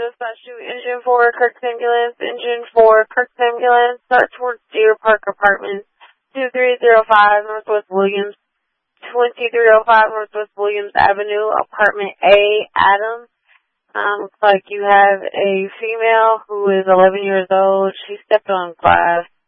dispatch to engine 4, Kirk's Ambulance. Engine 4, Kirk's Ambulance. Start towards Deer Park Apartments. 2305 Northwest Williams. 2305 Northwest Williams Avenue, Apartment A, Adams. Looks like you have a female who is 11 years old. She stepped on glass.